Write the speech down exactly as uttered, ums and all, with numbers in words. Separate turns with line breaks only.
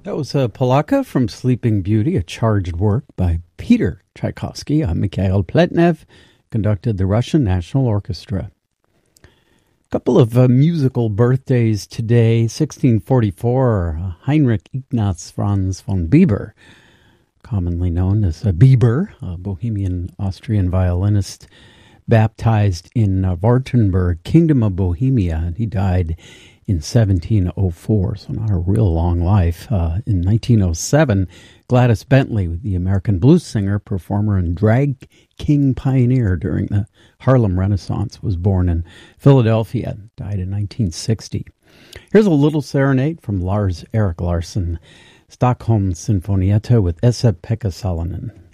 That was a polaka from Sleeping Beauty, a charged work by Peter Tchaikovsky. Uh, Mikhail Pletnev conducted the Russian National Orchestra. A couple of uh, musical birthdays today. sixteen forty-four, uh, Heinrich Ignaz Franz von Bieber, commonly known as uh, Bieber, a Bohemian Austrian violinist, baptized in uh, Wartenberg, Kingdom of Bohemia, and he died in seventeen oh four, so not a real long life. Uh, in nineteen oh seven, Gladys Bentley, the American blues singer, performer, and drag king pioneer during the Harlem Renaissance, was born in Philadelphia, died in nineteen sixty. Here's a little serenade from Lars Erik Larsson, Stockholm Sinfonietta with Esa-Pekka Salonen.